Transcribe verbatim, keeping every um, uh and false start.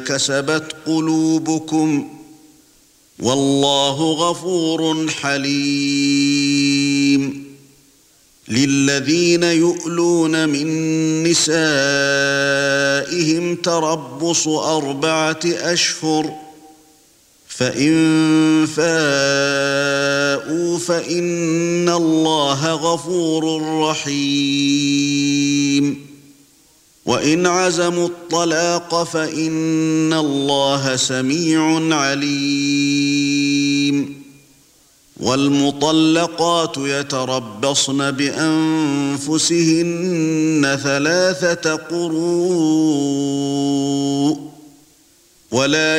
كسبت قلوبكم والله غفور حليم. للذين يؤلون من نسائهم تربص أربعة أشهر فإن فاءوا فإن الله غفور رحيم. وإن عزموا الطلاق فإن الله سميع عليم. والمطلقات يتربصن بأنفسهن ثلاثة قروء ولا